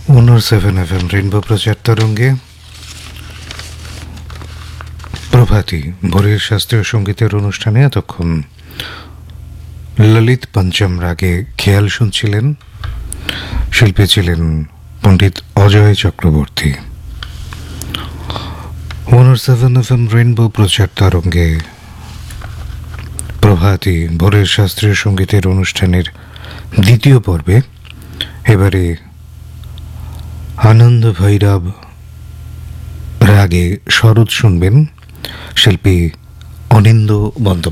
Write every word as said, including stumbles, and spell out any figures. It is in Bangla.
One seven F M rainbow প্রচার তরঙ্গে প্রভাতী ভোরের শাস্ত্রীয় সঙ্গীতের অনুষ্ঠানে এতক্ষণ ললিত পঞ্চম রাগে খেয়াল শুনছিলেন। শিল্পী ছিলেন পণ্ডিত Ajay Chakraborty. One seven F M rainbow প্রচার তরঙ্গে প্রভাতী ভোরের শাস্ত্রীয় সঙ্গীতের অনুষ্ঠানের দ্বিতীয় পর্বে এবারে আনন্দ ভৈরব রাগে শরৎ শুনবেন শিল্পী অনিন্দ্য বন্দ্যোপাধ্যায়।